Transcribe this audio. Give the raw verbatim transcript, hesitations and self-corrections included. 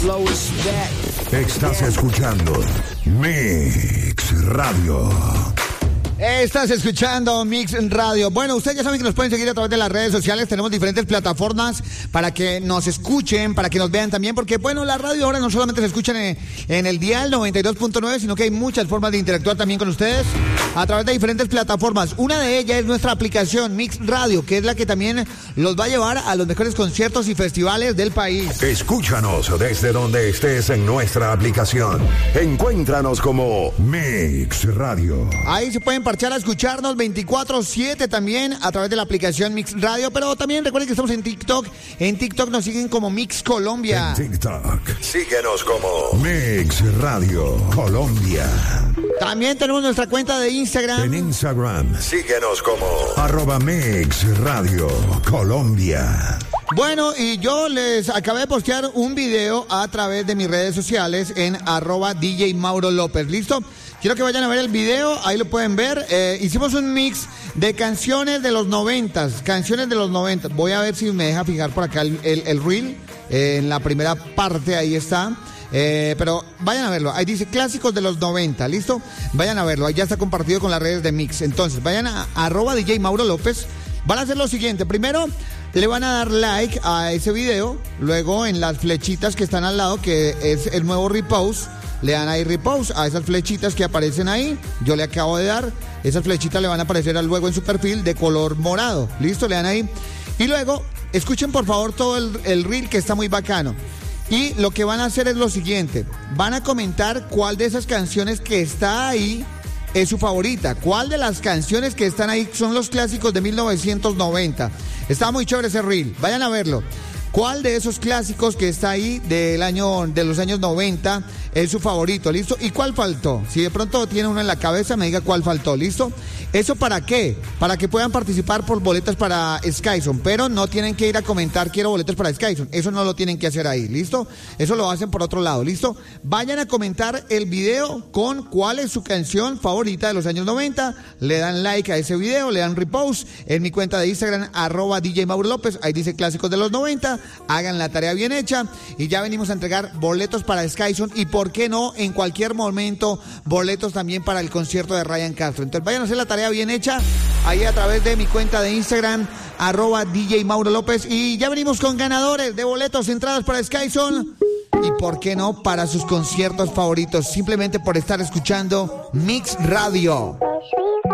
flow is back. Estás escuchando Mix Radio. Estás escuchando Mix Radio. Bueno, ustedes ya saben que nos pueden seguir a través de las redes sociales. Tenemos diferentes plataformas para que nos escuchen, para que nos vean también. Porque, bueno, la radio ahora no solamente se escucha en, en el dial noventa y dos punto nueve, sino que hay muchas formas de interactuar también con ustedes a través de diferentes plataformas. Una de ellas es nuestra aplicación Mix Radio, que es la que también los va a llevar a los mejores conciertos y festivales del país. Escúchanos desde donde estés en nuestra aplicación. Encuéntranos como Mix Radio. Ahí se pueden parchar a escucharnos veinticuatro siete también a través de la aplicación Mix Radio, pero también recuerden que estamos en TikTok. En TikTok nos siguen como Mix Colombia. En TikTok, síguenos como Mix Radio Colombia. También tenemos nuestra cuenta de Instagram. En Instagram, síguenos como arroba Mix Radio Colombia. Bueno, y yo les acabé de postear un video a través de mis redes sociales en arroba D J Mauro López. ¿Listo? Quiero que vayan a ver el video, ahí lo pueden ver. Eh, hicimos un mix de canciones de los noventas, canciones de los noventas. Voy a ver si me deja fijar por acá el, el, el reel, eh, en la primera parte, ahí está. Eh, pero vayan a verlo, ahí dice clásicos de los noventa, ¿listo? Vayan a verlo, ahí ya está compartido con las redes de Mix. Entonces, vayan a, a arroba D J Mauro López. Van a hacer lo siguiente, primero le van a dar like a ese video, luego en las flechitas que están al lado, que es el nuevo repost, le dan ahí repost a esas flechitas que aparecen ahí. Yo le acabo de dar, esas flechitas le van a aparecer luego en su perfil de color morado, ¿listo? Le dan ahí, y luego escuchen por favor todo el, el reel, que está muy bacano. Y lo que van a hacer es lo siguiente, van a comentar cuál de esas canciones que está ahí es su favorita, cuál de las canciones que están ahí son los clásicos de mil novecientos noventa. Está muy chévere ese reel, vayan a verlo. ¿Cuál de esos clásicos que está ahí del año, de los años noventa es su favorito? ¿Listo? ¿Y cuál faltó? Si de pronto tiene uno en la cabeza, me diga cuál faltó. ¿Listo? ¿Eso para qué? Para que puedan participar por boletas para Skyzone, pero no tienen que ir a comentar quiero boletas para Skyzone. Eso no lo tienen que hacer ahí. ¿Listo? Eso lo hacen por otro lado. ¿Listo? Vayan a comentar el video con cuál es su canción favorita de los años noventa. Le dan like a ese video, le dan repost en mi cuenta de Instagram, arroba D J Mauro López. Ahí dice clásicos de los noventa. Hagan la tarea bien hecha y ya venimos a entregar boletos para Skyzone y por qué no en cualquier momento boletos también para el concierto de Ryan Castro. Entonces vayan a hacer la tarea bien hecha ahí a través de mi cuenta de Instagram, arroba D J Mauro López, y ya venimos con ganadores de boletos, entradas para Skyzone y por qué no para sus conciertos favoritos, simplemente por estar escuchando Mix Radio.